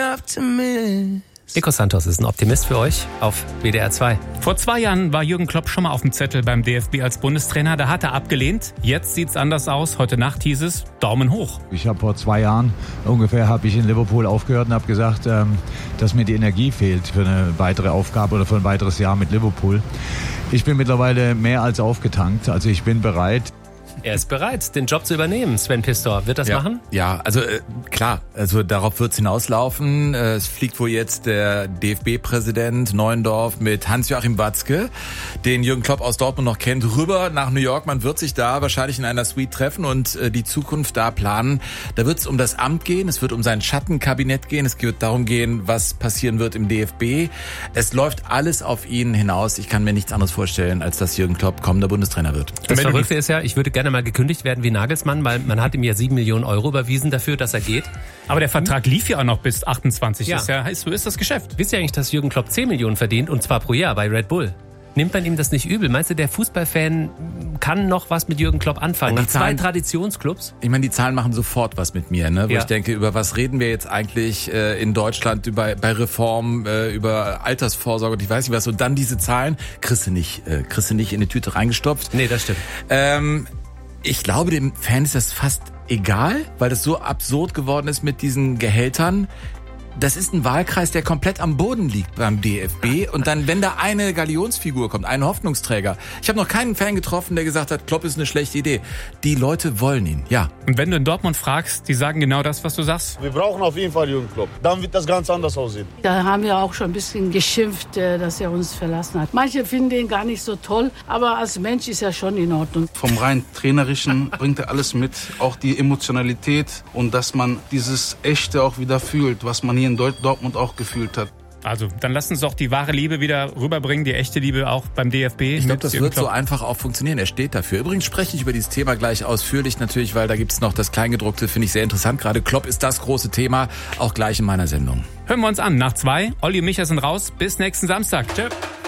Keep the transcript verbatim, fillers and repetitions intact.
enough to miss. Nico Santos ist ein Optimist für euch auf W D R zwei. Vor zwei Jahren war Jürgen Klopp schon mal auf dem Zettel beim D F B als Bundestrainer. Da hat er abgelehnt. Jetzt sieht's anders aus. Heute Nacht hieß es Daumen hoch. Ich habe vor zwei Jahren ungefähr habe ich in Liverpool aufgehört und habe gesagt, ähm, dass mir die Energie fehlt für eine weitere Aufgabe oder für ein weiteres Jahr mit Liverpool. Ich bin mittlerweile mehr als aufgetankt. Also ich bin bereit. Er ist bereit, den Job zu übernehmen. Sven Pistor, wird das ja, machen? Ja, also äh, klar, also darauf wird's hinauslaufen. Äh, es fliegt wohl jetzt der D F B-Präsident Neuendorf mit Hans-Joachim Watzke, den Jürgen Klopp aus Dortmund noch kennt, rüber nach New York. Man wird sich da wahrscheinlich in einer Suite treffen und äh, die Zukunft da planen. Da wird's um das Amt gehen, es wird um sein Schattenkabinett gehen, es wird darum gehen, was passieren wird im D F B. Es läuft alles auf ihn hinaus. Ich kann mir nichts anderes vorstellen, als dass Jürgen Klopp kommender Bundestrainer wird. Das Verrückte ist ja, ich würde gerne mal gekündigt werden wie Nagelsmann, weil man hat ihm ja sieben Millionen Euro überwiesen dafür, dass er geht. Aber der Vertrag lief ja auch noch bis achtundzwanzig. Ja. Ist ja, heißt, so ist das Geschäft. Wisst ihr eigentlich, dass Jürgen Klopp zehn Millionen verdient und zwar pro Jahr bei Red Bull? Nimmt man ihm das nicht übel? Meinst du, der Fußballfan kann noch was mit Jürgen Klopp anfangen? Nach zwei Traditionsclubs? Ich meine, die Zahlen machen sofort was mit mir, ne? Wo Ja. ich denke, über was reden wir jetzt eigentlich äh, in Deutschland, über, bei Reform, äh, über Altersvorsorge und ich weiß nicht was. Und dann diese Zahlen, kriegst du nicht, äh, kriegst du nicht in die Tüte reingestopft. Nee, das stimmt. Ähm, ich glaube, dem Fan ist das fast egal, weil das so absurd geworden ist mit diesen Gehältern. Das ist ein Wahlkreis, der komplett am Boden liegt beim D F B. Und dann, wenn da eine Galionsfigur kommt, ein Hoffnungsträger. Ich habe noch keinen Fan getroffen, der gesagt hat, Klopp ist eine schlechte Idee. Die Leute wollen ihn, ja. Und wenn du in Dortmund fragst, die sagen genau das, was du sagst. Wir brauchen auf jeden Fall Jürgen Klopp. Dann wird das ganz anders aussehen. Da haben wir auch schon ein bisschen geschimpft, dass er uns verlassen hat. Manche finden ihn gar nicht so toll, aber als Mensch ist er schon in Ordnung. Vom rein Trainerischen bringt er alles mit, auch die Emotionalität und dass man dieses Echte auch wieder fühlt, was man hier in Dortmund auch gefühlt hat. Also, dann lass uns doch die wahre Liebe wieder rüberbringen, die echte Liebe auch beim D F B. Ich glaube, das wird so einfach auch funktionieren. Er steht dafür. Übrigens spreche ich über dieses Thema gleich ausführlich natürlich, weil da gibt's noch das Kleingedruckte, finde ich sehr interessant. Gerade Klopp ist das große Thema, auch gleich in meiner Sendung. Hören wir uns an. Nach zwei. Olli und Micha sind raus. Bis nächsten Samstag. Tschö.